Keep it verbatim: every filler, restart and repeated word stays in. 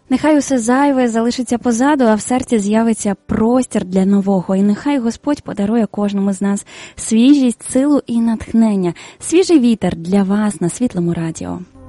Нехай усе зайве залишиться позаду, а в серці з'явиться простір для нового. І нехай Господь подарує кожному з нас свіжість, силу і натхнення. Свіжий вітер для вас на Світлому радіо.